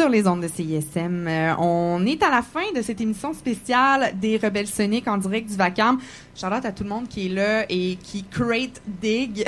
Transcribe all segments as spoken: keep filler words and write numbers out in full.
sur les ondes de C I S M. Euh, on est à la fin de cette émission spéciale des Rebelles Soniques en direct du Vacarme. Shout-out à tout le monde qui est là et qui crate dig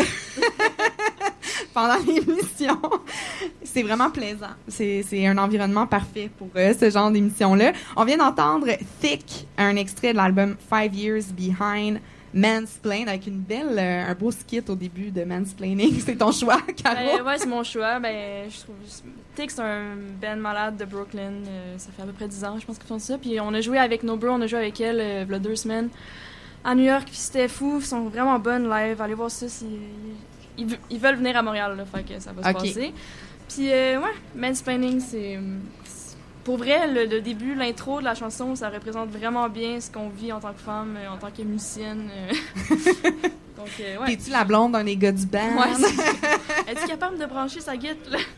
pendant l'émission. C'est vraiment plaisant. C'est, c'est un environnement parfait pour euh, ce genre d'émission-là. On vient d'entendre Thick, un extrait de l'album Five Years Behind Mansplain, avec une belle, euh, un beau skit au début de Mansplaining. C'est ton choix, Caro? Ben, ouais, c'est mon choix. Ben, je trouve... Thick, c'est un band malade de Brooklyn. Euh, ça fait à peu près dix ans, je pense qu'ils font ça. Puis on a joué avec No Bro, on a joué avec elle euh, il y a deux semaines à New York. Puis c'était fou. Ils sont vraiment bonnes live. Allez voir ça. Si... Ils, ils veulent venir à Montréal, là, fait que ça va okay. se passer. Puis, euh, ouais, Mansplaining, c'est... Pour vrai, le, le début, l'intro de la chanson, ça représente vraiment bien ce qu'on vit en tant que femme, euh, en tant que musicienne. Euh. Donc, euh, ouais. T'es-tu la blonde d'un des gars du band? Ouais. Es-tu capable de brancher sa guitare, là?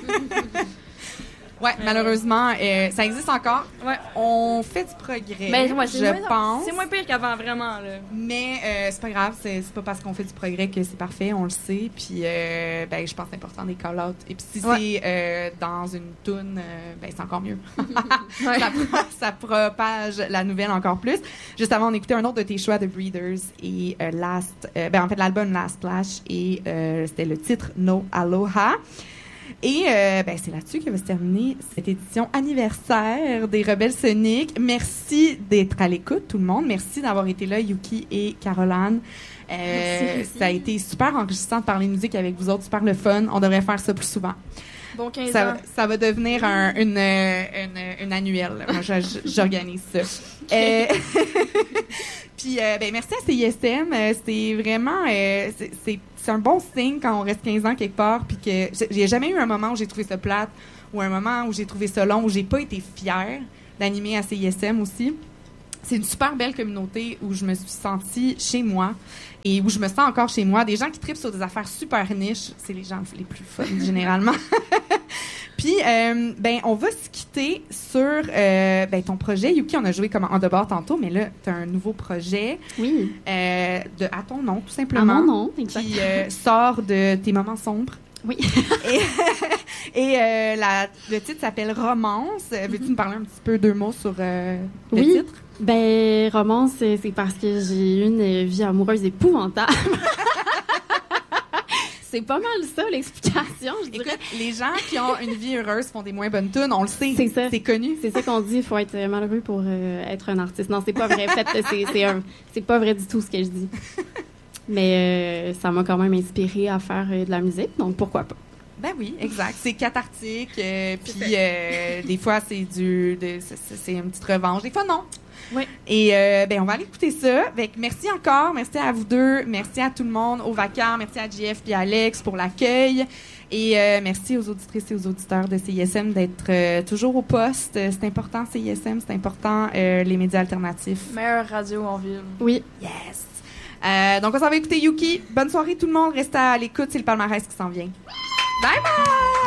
Ouais, mais malheureusement, euh, ça existe encore. Ouais. On fait du progrès, ben, ouais, c'est je moins, pense. C'est moins pire qu'avant, vraiment, là. Mais euh, c'est pas grave, c'est, c'est pas parce qu'on fait du progrès que c'est parfait, on le sait. Puis, euh, ben, je pense que c'est important des call-outs. Et puis, si ouais. c'est euh, dans une toune, euh, ben, c'est encore mieux. Ouais. ça, ça propage la nouvelle encore plus. Juste avant, on écoutait un autre de tes choix, The Breeders, et euh, Last... Euh, ben, en fait, l'album Last Splash, et euh, c'était le titre No Aloha. Et euh, ben, c'est là-dessus que va se terminer cette édition anniversaire des Rebelles Soniques. Merci d'être à l'écoute, tout le monde. Merci d'avoir été là, Yuki et Caroline. Euh, ça a été super enrichissant de parler musique avec vous autres, super le fun. On devrait faire ça plus souvent. Bon quinze ça, ans. Ça va devenir un, une, une, une annuelle. Moi, j'organise ça. Euh, Puis, euh, ben, merci à C I S M. Euh, c'est vraiment... Euh, c'est, c'est, c'est un bon signe quand on reste quinze ans quelque part, puis que j'ai jamais eu un moment où j'ai trouvé ça plate, ou un moment où j'ai trouvé ça long, où j'ai pas été fière d'animer à C I S M aussi. C'est une super belle communauté où je me suis sentie chez moi et où je me sens encore chez moi. Des gens qui trippent sur des affaires super niches, c'est les gens les plus fun, généralement. Puis, euh, ben, on va se quitter sur euh, ben, ton projet. Yuki, on a joué comme en dehors tantôt, mais là, tu as un nouveau projet. Oui. Euh, de, à ton nom, tout simplement. À mon nom, exact. Qui euh, sort de tes moments sombres. Oui. et et euh, la, le titre s'appelle Romance. Veux-tu mm-hmm. nous parler un petit peu, deux mots sur euh, le oui. titre? Ben, Romance, c'est, c'est parce que j'ai eu une vie amoureuse épouvantable. C'est pas mal ça, l'explication, je dirais. Écoute, les gens qui ont une vie heureuse font des moins bonnes tunes, on le sait. C'est ça. C'est connu. C'est ça qu'on dit, il faut être malheureux pour euh, être un artiste. Non, c'est pas vrai. En fait, c'est, c'est, un, c'est pas vrai du tout ce que je dis. Mais euh, ça m'a quand même inspirée à faire euh, de la musique, donc pourquoi pas? Ben oui, exact. C'est cathartique, euh, puis euh, des fois, c'est du, de, c'est, c'est une petite revanche. Des fois, non. Oui. Et euh, ben on va aller écouter ça. Fait que merci encore, merci à vous deux, merci à tout le monde, au Vacarme, merci à J F et Alex pour l'accueil. Et euh, merci aux auditrices et aux auditeurs de C I S M d'être euh, toujours au poste. C'est important, C I S M, c'est important, euh, les médias alternatifs. Meilleure radio en ville. Oui. Yes. Euh, donc, on s'en va écouter Yuki. Bonne soirée tout le monde. Restez à l'écoute, c'est le palmarès qui s'en vient. Bye bye!